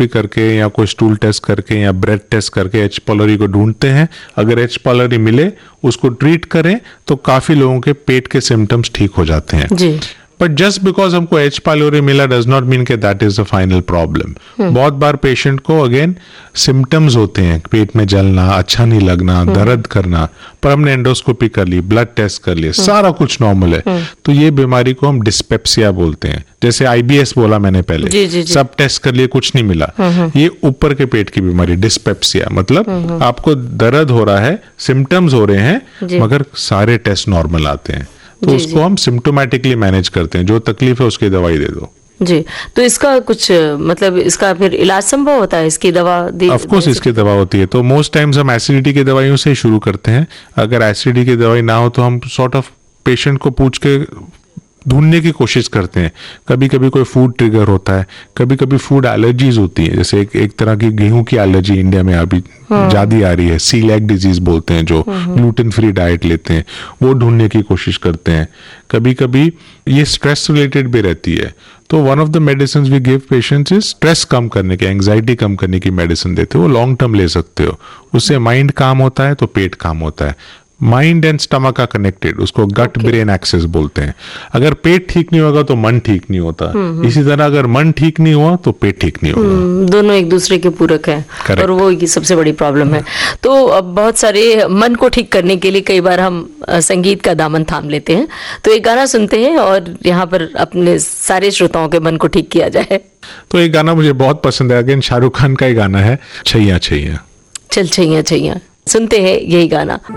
Endoscopy करके या कोई स्टूल टेस्ट करके या ब्रेथ टेस्ट करके एच पायलोरी को ढूंढते हैं। अगर एच पायलोरी मिले उसको ट्रीट करें तो काफी लोगों के पेट के सिम्टम्स ठीक हो जाते हैं जी। बट जस्ट बिकॉज हमको एच पायलोरी मिला डज नॉट मीन के that is the final problem. बहुत बार पेशेंट को अगेन सिम्टम्स होते हैं, पेट में जलना, अच्छा नहीं लगना, दर्द करना, पर हमने एंडोस्कोपी कर ली, ब्लड टेस्ट कर लिए, सारा कुछ नॉर्मल है, तो ये बीमारी को हम डिस्पेप्सिया बोलते हैं। जैसे IBS बोला मैंने पहले, जी। सब टेस्ट कर लिए कुछ नहीं मिला, ये ऊपर के पेट की बीमारी डिस्पेप्सिया, मतलब आपको दर्द हो रहा है, सिम्टम्स हो रहे हैं मगर सारे टेस्ट नॉर्मल आते हैं, तो उसको हम सिम्टोमेटिकली मैनेज करते हैं। जो तकलीफ है उसकी दवाई दे दो जी। तो इसका कुछ मतलब इसका फिर इलाज संभव होता है, इसकी दवा ऑफ कोर्स इसकी दवा होती है। तो मोस्ट टाइम्स हम एसिडिटी की दवाइयों से ही शुरू करते हैं। अगर एसिडिटी की दवाई ना हो तो हम सॉर्ट ऑफ पेशेंट को पूछ के ढूंढने की कोशिश करते हैं। कभी कभी कोई फूड ट्रिगर होता है, कभी कभी फूड एलर्जीज होती है, जैसे एक तरह की गेहूं की एलर्जी इंडिया में अभी ज्यादा आ रही है, सीलेक डिजीज बोलते हैं, जो ग्लूटेन फ्री डाइट लेते हैं, वो ढूंढने की कोशिश करते हैं। कभी कभी ये स्ट्रेस रिलेटेड भी रहती है, तो one of the medicine we give patients is stress कम करने की, एंग्जाइटी कम करने की मेडिसिन देते हो, वो लॉन्ग टर्म ले सकते हो। उससे माइंड काम होता है तो पेट काम होता है। माइंड एंड स्टमक का कनेक्टेड, उसको गट ब्रेन एक्सेस बोलते हैं। अगर पेट ठीक नहीं होगा तो मन ठीक नहीं होता, इसी तरह अगर मन ठीक नहीं हुआ तो पेट ठीक नहीं होगा। दोनों एक दूसरे के पूरक हैं। Correct. और वो ये सबसे बड़ी प्रॉब्लम है। तो अब बहुत सारे मन को ठीक करने के लिए कई बार हम संगीत का दामन थाम लेते हैं, तो एक गाना सुनते हैं और यहाँ पर अपने सारे श्रोताओं के मन को ठीक किया जाए। तो एक गाना मुझे बहुत पसंद है, अगेन शाहरुख खान का ही गाना है, छैया छैया। चल छैया छैया, सुनते हैं यही गाना।